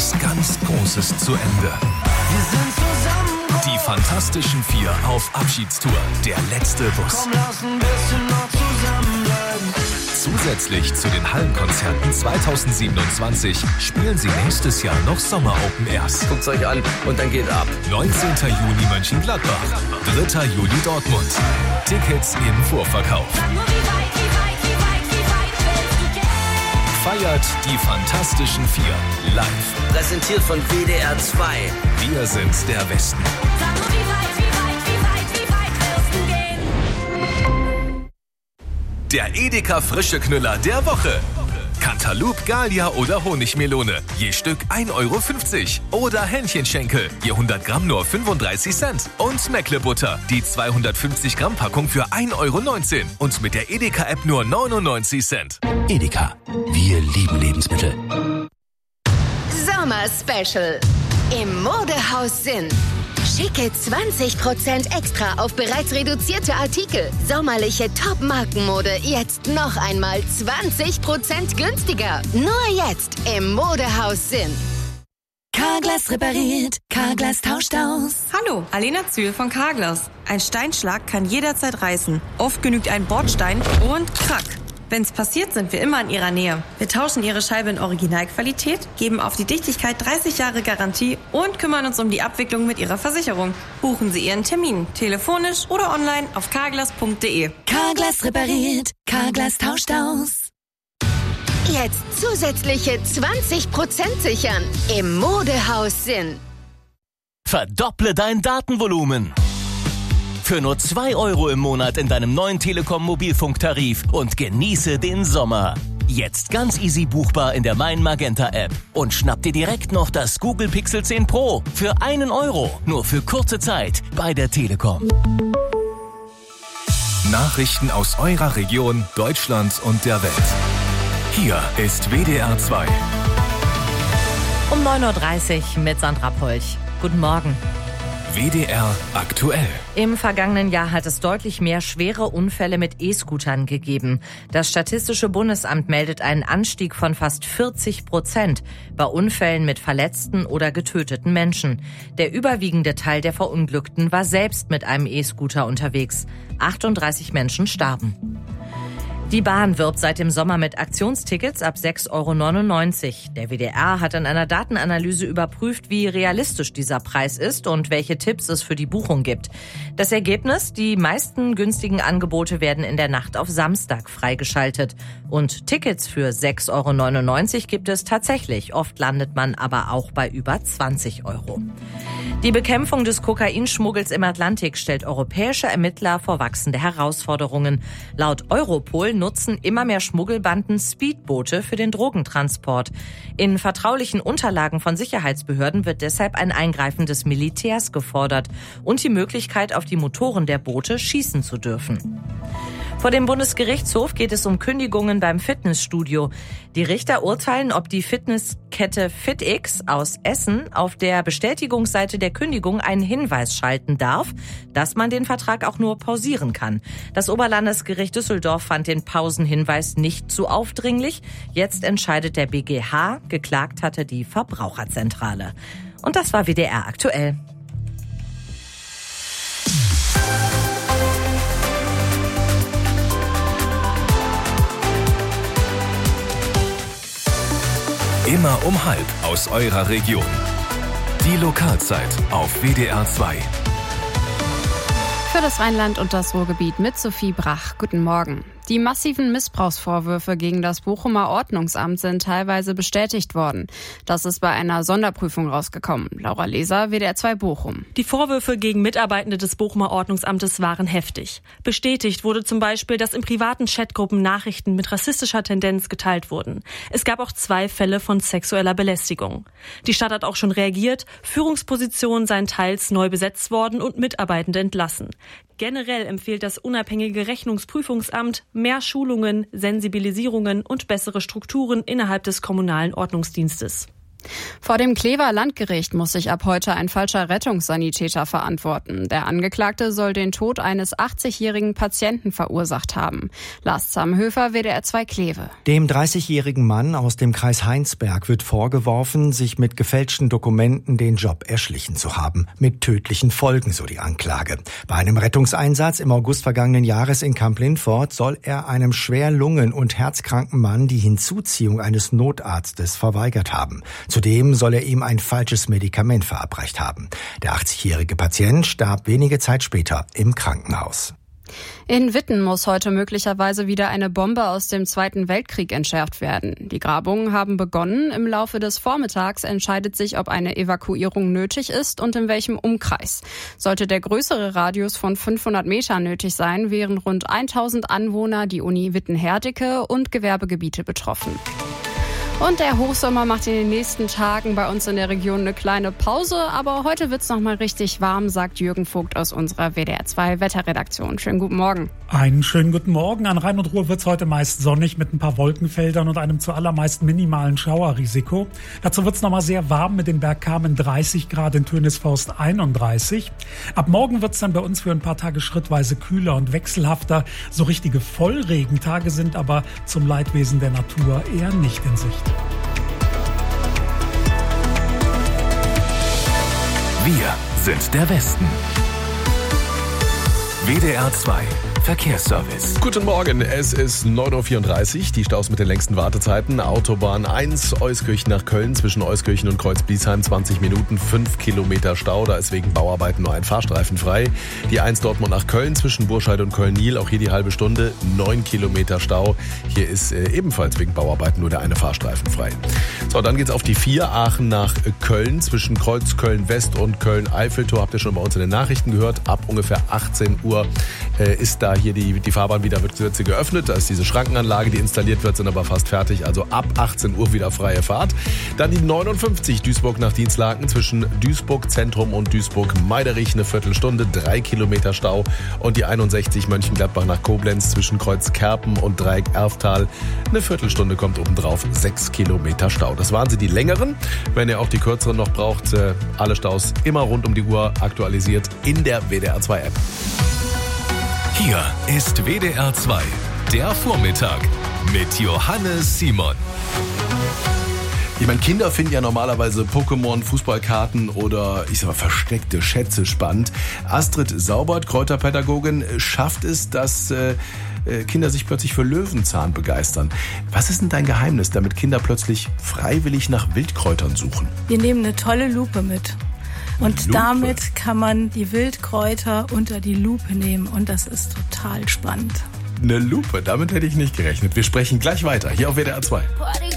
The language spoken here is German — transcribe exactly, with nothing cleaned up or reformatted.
etwas ganz Großes zu Ende. Wir sind zusammen. Die Fantastischen Vier auf Abschiedstour. Der letzte Bus. Komm, lass ein bisschen noch zusammenbleiben. Zusätzlich zu den Hallenkonzerten zweitausendsiebenundzwanzig spielen sie nächstes Jahr noch Sommer-Open Airs. Guckt's euch an und dann geht ab. neunzehnten Juni Mönchengladbach, dritter Juli Dortmund. Tickets im Vorverkauf. Feiert die Fantastischen Vier live. Präsentiert von W D R zwei. Wir sind der Westen. Der Edeka Frische Knüller der Woche. Cantaloupe, Gallia oder Honigmelone. Je Stück ein Euro fünfzig. Oder Hähnchenschenkel. Je hundert Gramm nur fünfunddreißig Cent. Und Meckle-Butter. Die zweihundertfünfzig Gramm Packung für ein Euro neunzehn. Und mit der Edeka-App nur neunundneunzig Cent. Edeka. Wir lieben Lebensmittel. Sommer Special. Im Modehaus Sinn. Schicke zwanzig Prozent extra auf bereits reduzierte Artikel. Sommerliche Top-Markenmode jetzt noch einmal zwanzig Prozent günstiger. Nur jetzt im Modehaus Sinn. Carglass repariert, Carglass tauscht aus. Hallo, Alena Zühl von Carglass. Ein Steinschlag kann jederzeit reißen. Oft genügt ein Bordstein und krack. Wenn's passiert, sind wir immer in Ihrer Nähe. Wir tauschen Ihre Scheibe in Originalqualität, geben auf die Dichtigkeit dreißig Jahre Garantie und kümmern uns um die Abwicklung mit Ihrer Versicherung. Buchen Sie Ihren Termin, telefonisch oder online auf carglass punkt de. Carglass repariert, Carglass tauscht aus. Jetzt zusätzliche zwanzig Prozent sichern im Modehaus Sinn. Verdopple dein Datenvolumen. Für nur zwei Euro im Monat in deinem neuen Telekom-Mobilfunktarif und genieße den Sommer. Jetzt ganz easy buchbar in der Mein Magenta App. Und schnapp dir direkt noch das Google Pixel zehn Pro für einen Euro. Nur für kurze Zeit bei der Telekom. Nachrichten aus eurer Region, Deutschland und der Welt. Hier ist W D R zwei. Um neun Uhr dreißig mit Sandra Polch. Guten Morgen. W D R aktuell. Im vergangenen Jahr hat es deutlich mehr schwere Unfälle mit E-Scootern gegeben. Das Statistische Bundesamt meldet einen Anstieg von fast vierzig Prozent bei Unfällen mit verletzten oder getöteten Menschen. Der überwiegende Teil der Verunglückten war selbst mit einem E-Scooter unterwegs. achtunddreißig Menschen starben. Die Bahn wirbt seit dem Sommer mit Aktionstickets ab sechs Euro neunundneunzig. Der W D R hat in einer Datenanalyse überprüft, wie realistisch dieser Preis ist und welche Tipps es für die Buchung gibt. Das Ergebnis: Die meisten günstigen Angebote werden in der Nacht auf Samstag freigeschaltet. Und Tickets für sechs Euro neunundneunzig gibt es tatsächlich. Oft landet man aber auch bei über zwanzig Euro. Die Bekämpfung des Kokainschmuggels im Atlantik stellt europäische Ermittler vor wachsende Herausforderungen. Laut Europol nutzen immer mehr Schmuggelbanden Speedboote für den Drogentransport. In vertraulichen Unterlagen von Sicherheitsbehörden wird deshalb ein Eingreifen des Militärs gefordert und die Möglichkeit, auf die Motoren der Boote schießen zu dürfen. Vor dem Bundesgerichtshof geht es um Kündigungen beim Fitnessstudio. Die Richter urteilen, ob die Fitnesskette FitX aus Essen auf der Bestätigungsseite der Kündigung einen Hinweis schalten darf, dass man den Vertrag auch nur pausieren kann. Das Oberlandesgericht Düsseldorf fand den Pausenhinweis nicht zu aufdringlich. Jetzt entscheidet der B G H. Geklagt hatte die Verbraucherzentrale. Und das war W D R aktuell. Immer um halb aus eurer Region. Die Lokalzeit auf W D R zwei. Für das Rheinland und das Ruhrgebiet mit Sophie Brach. Guten Morgen. Die massiven Missbrauchsvorwürfe gegen das Bochumer Ordnungsamt sind teilweise bestätigt worden. Das ist bei einer Sonderprüfung rausgekommen. Laura Leser, W D R zwei Bochum. Die Vorwürfe gegen Mitarbeitende des Bochumer Ordnungsamtes waren heftig. Bestätigt wurde zum Beispiel, dass in privaten Chatgruppen Nachrichten mit rassistischer Tendenz geteilt wurden. Es gab auch zwei Fälle von sexueller Belästigung. Die Stadt hat auch schon reagiert. Führungspositionen seien teils neu besetzt worden und Mitarbeitende entlassen. Generell empfiehlt das unabhängige Rechnungsprüfungsamt mehr Schulungen, Sensibilisierungen und bessere Strukturen innerhalb des kommunalen Ordnungsdienstes. Vor dem Clever Landgericht muss sich ab heute ein falscher Rettungssanitäter verantworten. Der Angeklagte soll den Tod eines achtzigjährigen Patienten verursacht haben. Lars Zamhöfer, W D R zwei Kleve. Dem dreißigjährigen Mann aus dem Kreis Heinsberg wird vorgeworfen, sich mit gefälschten Dokumenten den Job erschlichen zu haben. Mit tödlichen Folgen, so die Anklage. Bei einem Rettungseinsatz im August vergangenen Jahres in Kamp-Lintfort soll er einem schwer lungen- und herzkranken Mann die Hinzuziehung eines Notarztes verweigert haben. Zudem soll er ihm ein falsches Medikament verabreicht haben. Der achtzigjährige Patient starb wenige Zeit später im Krankenhaus. In Witten muss heute möglicherweise wieder eine Bombe aus dem Zweiten Weltkrieg entschärft werden. Die Grabungen haben begonnen. Im Laufe des Vormittags entscheidet sich, ob eine Evakuierung nötig ist und in welchem Umkreis. Sollte der größere Radius von fünfhundert Metern nötig sein, wären rund tausend Anwohner, die Uni Witten-Herdecke und Gewerbegebiete betroffen. Und der Hochsommer macht in den nächsten Tagen bei uns in der Region eine kleine Pause. Aber heute wird's noch mal richtig warm, sagt Jürgen Vogt aus unserer W D R zwei Wetterredaktion. Schönen guten Morgen. Einen schönen guten Morgen. An Rhein und Ruhr wird's heute meist sonnig mit ein paar Wolkenfeldern und einem zuallermeist minimalen Schauerrisiko. Dazu wird's noch mal sehr warm mit den Bergkamen dreißig Grad, in Tönisforst einunddreißig. Ab morgen wird's dann bei uns für ein paar Tage schrittweise kühler und wechselhafter. So richtige Vollregentage sind aber zum Leidwesen der Natur eher nicht in Sicht. Wir sind der Westen. W D R zwei Verkehrsservice. Guten Morgen, es ist neun Uhr vierunddreißig, die Staus mit den längsten Wartezeiten. Autobahn eins, Euskirchen nach Köln, zwischen Euskirchen und Kreuz-Bliesheim zwanzig Minuten, fünf Kilometer Stau, da ist wegen Bauarbeiten nur ein Fahrstreifen frei. Die eins Dortmund nach Köln, zwischen Burscheid und Köln-Niel, auch hier die halbe Stunde, neun Kilometer Stau. Hier ist äh, ebenfalls wegen Bauarbeiten nur der eine Fahrstreifen frei. So, dann geht's auf die vier, Aachen nach Köln, zwischen Kreuz Köln-West und Köln-Eiffeltor, habt ihr schon bei uns in den Nachrichten gehört, ab ungefähr achtzehn Uhr äh, ist da hier die, die Fahrbahn wieder, wird sie geöffnet. Da ist diese Schrankenanlage, die installiert wird, sind aber fast fertig. Also ab achtzehn Uhr wieder freie Fahrt. Dann die neunundfünfzig Duisburg nach Dienstlaken, zwischen Duisburg Zentrum und Duisburg Meiderich, eine Viertelstunde, drei Kilometer Stau. Und die einundsechzig Mönchengladbach nach Koblenz, zwischen Kreuz Kerpen und Dreieck Erftal, eine Viertelstunde kommt obendrauf, sechs Kilometer Stau. Das waren sie die längeren. Wenn ihr auch die kürzeren noch braucht, alle Staus immer rund um die Uhr aktualisiert in der W D R zwei App. Hier ist W D R zwei, der Vormittag mit Johannes Simon. Ich meine, Kinder finden ja normalerweise Pokémon, Fußballkarten oder, ich sag mal, versteckte Schätze spannend. Astrid Saubert, Kräuterpädagogin, schafft es, dass äh, Kinder sich plötzlich für Löwenzahn begeistern. Was ist denn dein Geheimnis, damit Kinder plötzlich freiwillig nach Wildkräutern suchen? Wir nehmen eine tolle Lupe mit. Und Lupe. Damit kann man die Wildkräuter unter die Lupe nehmen und das ist total spannend. Eine Lupe, damit hätte ich nicht gerechnet. Wir sprechen gleich weiter, hier auf W D R zwei.